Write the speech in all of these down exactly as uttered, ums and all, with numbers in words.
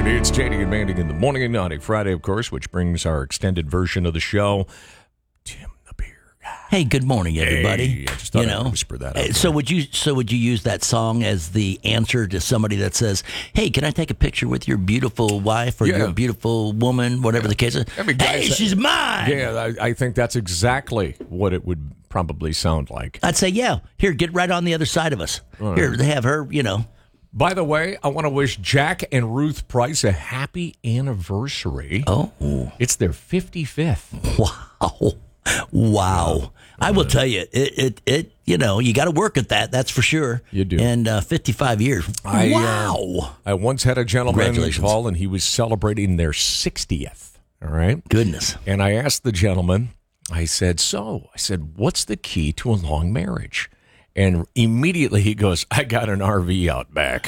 right, it's J D and Mandy in the morning and Naughty Friday, of course, which brings our extended version of the show. Tim the Beer Guy. Hey, good morning, everybody. Hey, I just thought you I'd know, whisper that out so there. would you? So would you use that song as the answer to somebody that says, "Hey, can I take a picture with your beautiful wife or Yeah. your beautiful woman, whatever the case is?" Every Hey, guy's- she's mine. Yeah, I, I think that's exactly what it would probably sound like. I'd say, yeah. Here, get right on the other side of us. Here, they have her. You know. By the way, I want to wish Jack and Ruth Price a happy anniversary. Oh, It's their fifty-fifth. wow, wow. I will tell you, it, it, it. You know, you got to work at that. That's for sure. You do. And uh, fifty-five years. I, uh, wow. I once had a gentleman Congratulations. call, and he was celebrating their sixtieth. All right? Goodness. And I asked the gentleman, I said, so, I said, what's the key to a long marriage? And immediately he goes, I got an R V out back.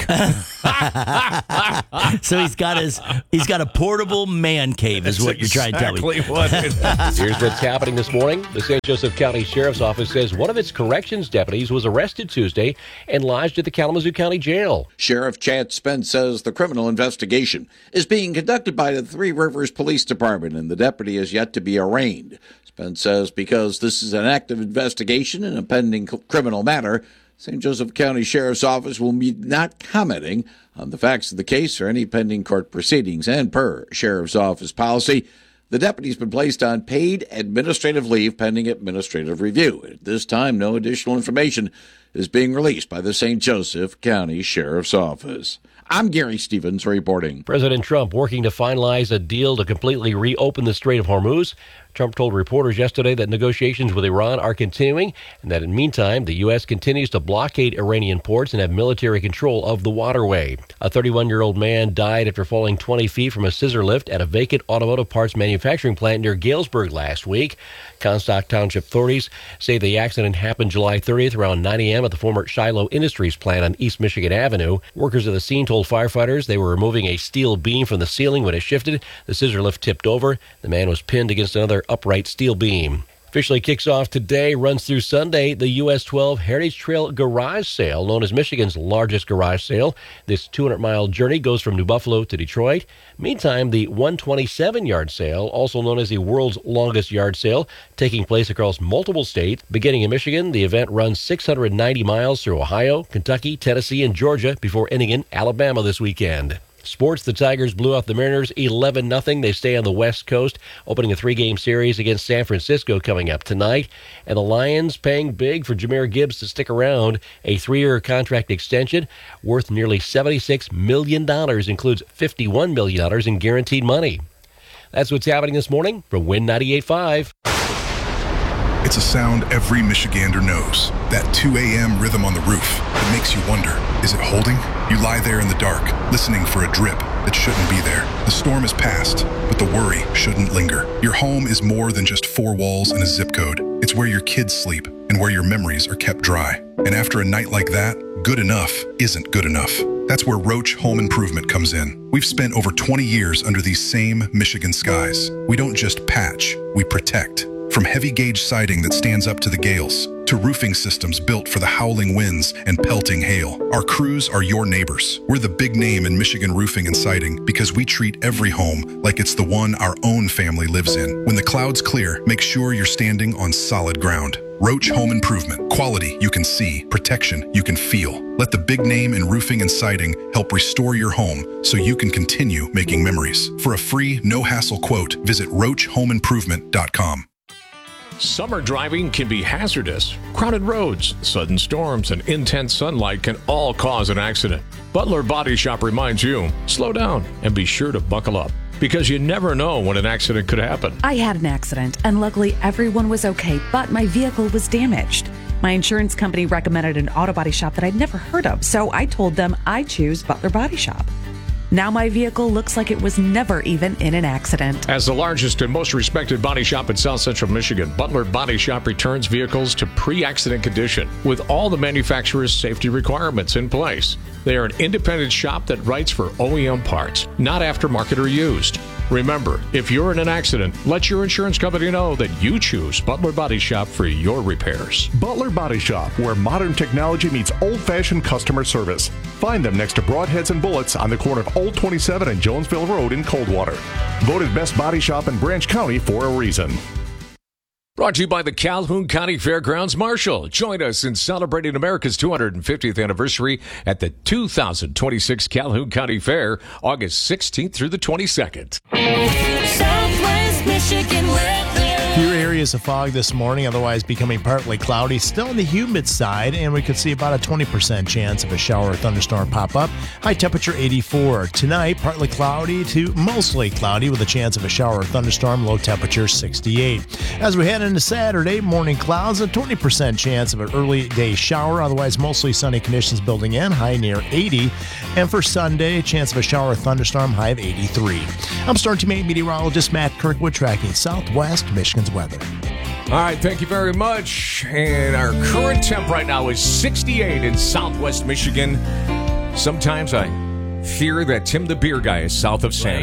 So he's got his he's got a portable man cave, is what you're trying to tell me. Exactly what it is. Here's what's happening this morning. The Saint Joseph County Sheriff's Office says one of its corrections deputies was arrested Tuesday and lodged at the Kalamazoo County Jail. Sheriff Chad Spence says the criminal investigation is being conducted by the Three Rivers Police Department, and the deputy is yet to be arraigned. Spence says because this is an active investigation and a pending criminal matter, Saint Joseph County Sheriff's Office will be not commenting on the facts of the case or any pending court proceedings. And per Sheriff's Office policy, the deputy's been placed on paid administrative leave pending administrative review. At this time, no additional information is being released by the Saint Joseph County Sheriff's Office. I'm Gary Stevens reporting. President Trump working to finalize a deal to completely reopen the Strait of Hormuz. Trump told reporters yesterday that negotiations with Iran are continuing and that in the meantime, the U S continues to blockade Iranian ports and have military control of the waterway. A thirty-one-year-old man died after falling twenty feet from a scissor lift at a vacant automotive parts manufacturing plant near Galesburg last week. Comstock Township authorities say the accident happened July thirtieth around nine a.m. at the former Shiloh Industries plant on East Michigan Avenue. Workers at the scene told firefighters they were removing a steel beam from the ceiling when it shifted. The scissor lift tipped over. The man was pinned against another upright steel beam. Officially kicks off today, runs through Sunday, the U S twelve Heritage Trail Garage Sale, known as Michigan's largest garage sale. This two hundred mile journey goes from New Buffalo to Detroit. Meantime, the one hundred twenty-seven yard sale, also known as the world's longest yard sale, taking place across multiple states. Beginning in Michigan, the event runs six hundred ninety miles through Ohio, Kentucky, Tennessee, and Georgia before ending in Alabama this weekend. Sports, the Tigers blew out the Mariners eleven nothing. They stay on the West Coast, opening a three-game series against San Francisco coming up tonight. And the Lions paying big for Jahmyr Gibbs to stick around. A three-year contract extension worth nearly seventy-six million dollars, includes fifty-one million dollars in guaranteed money. That's what's happening this morning from Win ninety-eight point five. It's a sound every Michigander knows. That two a.m. rhythm on the roof that makes you wonder, is it holding? You lie there in the dark, listening for a drip that shouldn't be there. The storm has passed, but the worry shouldn't linger. Your home is more than just four walls and a zip code. It's where your kids sleep and where your memories are kept dry. And after a night like that, good enough isn't good enough. That's where Roach Home Improvement comes in. We've spent over twenty years under these same Michigan skies. We don't just patch, we protect. From heavy gauge siding that stands up to the gales, to roofing systems built for the howling winds and pelting hail, our crews are your neighbors. We're the big name in Michigan roofing and siding because we treat every home like it's the one our own family lives in. When the clouds clear, make sure you're standing on solid ground. Roach Home Improvement. Quality you can see, protection you can feel. Let the big name in roofing and siding help restore your home so you can continue making memories. For a free, no-hassle quote, visit roach home improvement dot com. Summer driving can be hazardous. Crowded roads, sudden storms, and intense sunlight can all cause an accident. Butler Body Shop reminds you, slow down and be sure to buckle up, because you never know when an accident could happen. I had an accident, and luckily everyone was okay, but my vehicle was damaged. My insurance company recommended an auto body shop that I'd never heard of, so I told them I choose Butler Body Shop. Now my vehicle looks like it was never even in an accident. As the largest and most respected body shop in South Central Michigan, Butler Body Shop returns vehicles to pre-accident condition with all the manufacturer's safety requirements in place. They are an independent shop that writes for O E M parts, not aftermarket or used. Remember, if you're in an accident, let your insurance company know that you choose Butler Body Shop for your repairs. Butler Body Shop, where modern technology meets old-fashioned customer service. Find them next to Broadheads and Bullets on the corner of Old twenty-seven and Jonesville Road in Coldwater. Voted best body shop in Branch County for a reason. Brought to you by the Calhoun County Fairgrounds Marshal. Join us in celebrating America's two hundred fiftieth anniversary at the two thousand twenty-six Calhoun County Fair, August sixteenth through the twenty-second. Southwest Michigan weather. Few areas of fog this morning, otherwise becoming partly cloudy. Still on the humid side, and we could see about a twenty percent chance of a shower or thunderstorm pop up. High temperature eighty-four. Tonight, partly cloudy to mostly cloudy with a chance of a shower or thunderstorm. Low temperature sixty-eight. As we head into Saturday, morning clouds, a twenty percent chance of an early day shower. Otherwise, mostly sunny conditions building in. High near eighty. And for Sunday, chance of a shower or thunderstorm. High of eighty-three. I'm Storm Team eight meteorologist Matt Kirkwood tracking Southwest Michigan's weather. All right, thank you very much. And our current temp right now is sixty-eight in Southwest Michigan. Sometimes I fear that Tim the Beer Guy is south of San